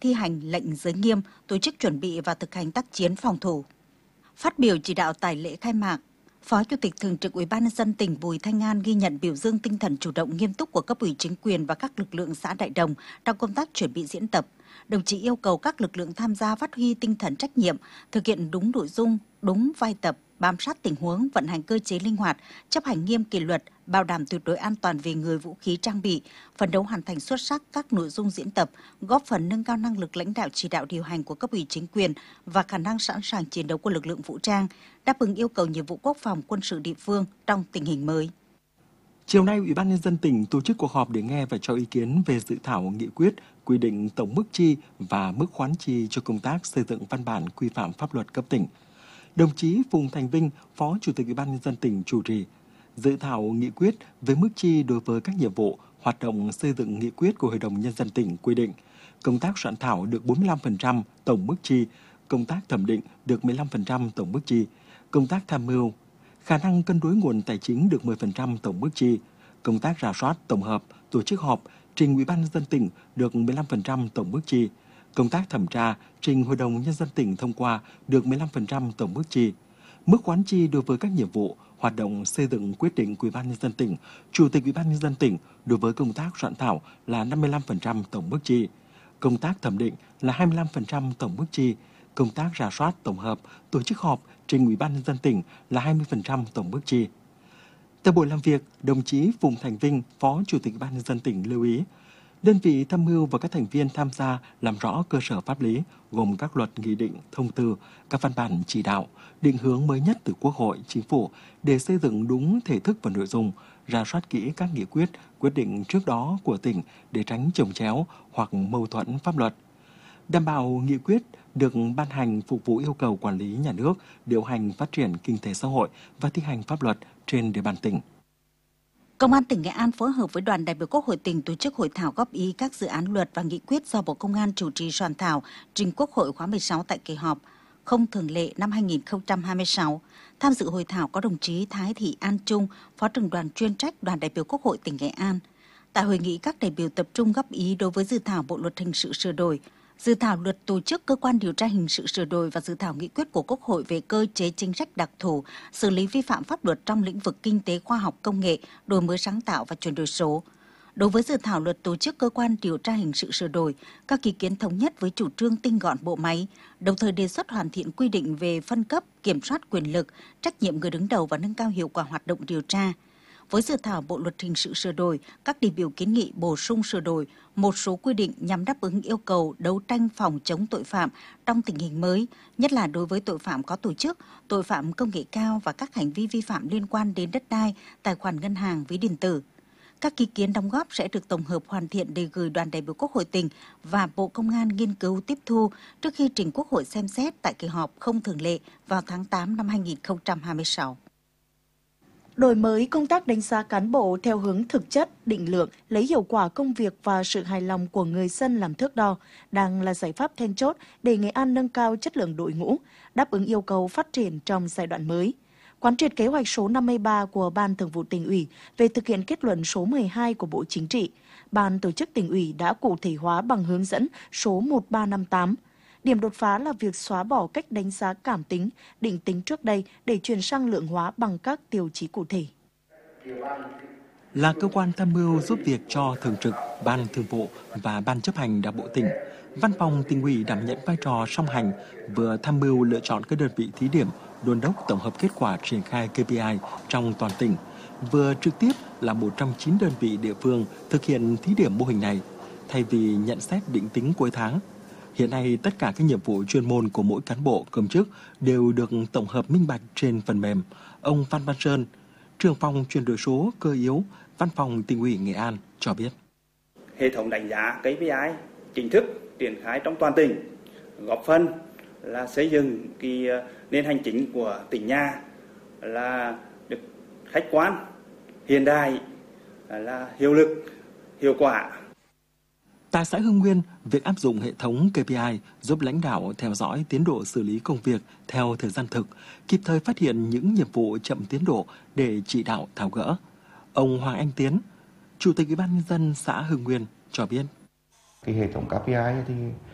thi hành lệnh giới nghiêm, tổ chức chuẩn bị và thực hành tác chiến phòng thủ. Phát biểu chỉ đạo tại lễ khai mạc, Phó Chủ tịch Thường trực Ủy ban nhân dân tỉnh Bùi Thanh An ghi nhận biểu dương tinh thần chủ động nghiêm túc của cấp ủy chính quyền và các lực lượng xã Đại Đồng trong công tác chuẩn bị diễn tập. Đồng chí yêu cầu các lực lượng tham gia phát huy tinh thần trách nhiệm, thực hiện đúng nội dung, đúng vai tập, bám sát tình huống, vận hành cơ chế linh hoạt, chấp hành nghiêm kỷ luật, bảo đảm tuyệt đối an toàn về người, vũ khí, trang bị, phấn đấu hoàn thành xuất sắc các nội dung diễn tập, góp phần nâng cao năng lực lãnh đạo chỉ đạo điều hành của cấp ủy chính quyền và khả năng sẵn sàng chiến đấu của lực lượng vũ trang, đáp ứng yêu cầu nhiệm vụ quốc phòng quân sự địa phương trong tình hình mới. Chiều nay, Ủy ban nhân dân tỉnh tổ chức cuộc họp để nghe và cho ý kiến về dự thảo nghị quyết quy định tổng mức chi và mức khoán chi cho công tác xây dựng văn bản quy phạm pháp luật cấp tỉnh. Đồng chí Phùng Thành Vinh, Phó Chủ tịch Ủy ban nhân dân tỉnh chủ trì. Dự thảo nghị quyết về mức chi đối với các nhiệm vụ hoạt động xây dựng nghị quyết của Hội đồng Nhân dân tỉnh quy định công tác soạn thảo được 45% tổng mức chi, công tác thẩm định được 15% tổng mức chi, công tác tham mưu, khả năng cân đối nguồn tài chính được 10% tổng mức chi, công tác rà soát, tổng hợp, tổ chức họp, trình Ủy ban nhân dân tỉnh được 15% tổng mức chi, công tác thẩm tra, trình Hội đồng Nhân dân tỉnh thông qua được 15% tổng mức chi. Mức khoán chi đối với các nhiệm vụ hoạt động xây dựng quyết định của Ủy ban nhân dân tỉnh, Chủ tịch Ủy ban nhân dân tỉnh đối với công tác soạn thảo là 55% tổng mức chi, công tác thẩm định là 25% tổng mức chi, công tác rà soát tổng hợp, tổ chức họp, trình Ủy ban nhân dân tỉnh là 20% tổng mức chi. Tại buổi làm việc, đồng chí Phùng Thành Vinh, Phó Chủ tịch Ủy ban nhân dân tỉnh lưu ý, đơn vị tham mưu và các thành viên tham gia làm rõ cơ sở pháp lý gồm các luật, nghị định, thông tư, các văn bản chỉ đạo, định hướng mới nhất từ Quốc hội, Chính phủ để xây dựng đúng thể thức và nội dung, rà soát kỹ các nghị quyết, quyết định trước đó của tỉnh để tránh chồng chéo hoặc mâu thuẫn pháp luật. Đảm bảo nghị quyết được ban hành phục vụ yêu cầu quản lý nhà nước, điều hành phát triển kinh tế xã hội và thi hành pháp luật trên địa bàn tỉnh. Công an tỉnh Nghệ An phối hợp với đoàn đại biểu Quốc hội tỉnh tổ chức hội thảo góp ý các dự án luật và nghị quyết do Bộ Công an chủ trì soạn thảo trình Quốc hội khóa 16 tại kỳ họp không thường lệ năm 2026. Tham dự hội thảo có đồng chí Thái Thị An Trung, Phó trưởng đoàn chuyên trách đoàn đại biểu Quốc hội tỉnh Nghệ An. Tại hội nghị, các đại biểu tập trung góp ý đối với dự thảo Bộ luật hình sự sửa đổi, dự thảo luật tổ chức cơ quan điều tra hình sự sửa đổi và dự thảo nghị quyết của Quốc hội về cơ chế chính sách đặc thù xử lý vi phạm pháp luật trong lĩnh vực kinh tế, khoa học, công nghệ, đổi mới sáng tạo và chuyển đổi số. Đối với dự thảo luật tổ chức cơ quan điều tra hình sự sửa đổi, các ý kiến thống nhất với chủ trương tinh gọn bộ máy, đồng thời đề xuất hoàn thiện quy định về phân cấp, kiểm soát quyền lực, trách nhiệm người đứng đầu và nâng cao hiệu quả hoạt động điều tra. Với dự thảo Bộ luật hình sự sửa đổi, các đại biểu kiến nghị bổ sung sửa đổi một số quy định nhằm đáp ứng yêu cầu đấu tranh phòng chống tội phạm trong tình hình mới, nhất là đối với tội phạm có tổ chức, tội phạm công nghệ cao và các hành vi vi phạm liên quan đến đất đai, tài khoản ngân hàng, ví điện tử. Các ý kiến đóng góp sẽ được tổng hợp hoàn thiện để gửi đoàn đại biểu Quốc hội tỉnh và Bộ Công an nghiên cứu tiếp thu trước khi trình Quốc hội xem xét tại kỳ họp không thường lệ vào tháng 8 năm 2026. Đổi mới công tác đánh giá cán bộ theo hướng thực chất, định lượng, lấy hiệu quả công việc và sự hài lòng của người dân làm thước đo đang là giải pháp then chốt để Nghệ An nâng cao chất lượng đội ngũ, đáp ứng yêu cầu phát triển trong giai đoạn mới. Quán triệt kế hoạch số 53 của Ban Thường vụ Tỉnh ủy về thực hiện kết luận số 12 của Bộ Chính trị, Ban Tổ chức Tỉnh ủy đã cụ thể hóa bằng hướng dẫn số 1358. Điểm đột phá là việc xóa bỏ cách đánh giá cảm tính, định tính trước đây để chuyển sang lượng hóa bằng các tiêu chí cụ thể. Là cơ quan tham mưu giúp việc cho Thường trực, Ban Thường vụ và Ban chấp hành Đảng bộ tỉnh, Văn phòng Tỉnh ủy đảm nhận vai trò song hành, vừa tham mưu lựa chọn các đơn vị thí điểm, đôn đốc tổng hợp kết quả triển khai KPI trong toàn tỉnh, vừa trực tiếp là 109 đơn vị địa phương thực hiện thí điểm mô hình này, thay vì nhận xét định tính cuối tháng. Hiện nay, tất cả các nhiệm vụ chuyên môn của mỗi cán bộ công chức đều được tổng hợp minh bạch trên phần mềm. Ông Phan Văn Sơn, trưởng phòng chuyển đổi số cơ yếu, Văn phòng Tỉnh ủy Nghệ An cho biết. Hệ thống đánh giá KPI chính thức triển khai trong toàn tỉnh, góp phần là xây dựng nền hành chính của tỉnh nhà là được khách quan, hiện đại, là hiệu lực, hiệu quả. Tại xã Hưng Nguyên, việc áp dụng hệ thống KPI giúp lãnh đạo theo dõi tiến độ xử lý công việc theo thời gian thực, kịp thời phát hiện những nhiệm vụ chậm tiến độ để chỉ đạo tháo gỡ. Ông Hoàng Anh Tiến, Chủ tịch Ủy ban nhân dân xã Hưng Nguyên cho biết. Cái hệ thống KPI thì